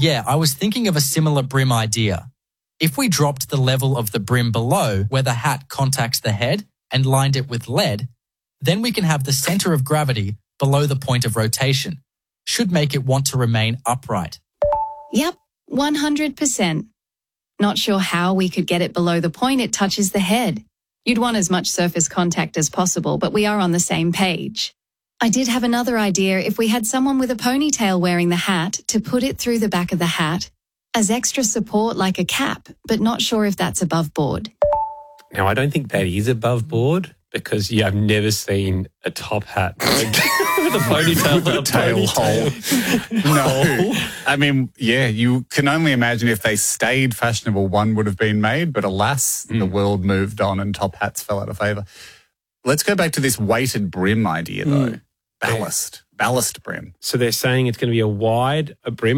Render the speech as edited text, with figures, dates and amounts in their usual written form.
Yeah, I was thinking of a similar brim idea. If we dropped the level of the brim below where the hat contacts the head and lined it with lead, then we can have the center of gravity below the point of rotation. Should make it want to remain upright. Yep, 100%. Not sure how we could get it below the point it touches the head. You'd want as much surface contact as possible, but we are on the same page. I did have another idea if we had someone with a ponytail wearing the hat to put it through the back of the hat as extra support like a cap, but not sure if that's above board. Now, I don't think that is above board because I've never seen a top hat with a ponytail with a tail hole. No. I mean, yeah, you can only imagine if they stayed fashionable, one would have been made, but alas, the world moved on and top hats fell out of favour. Let's go back to this weighted brim idea, though. Ballast brim. So they're saying it's going to be a brim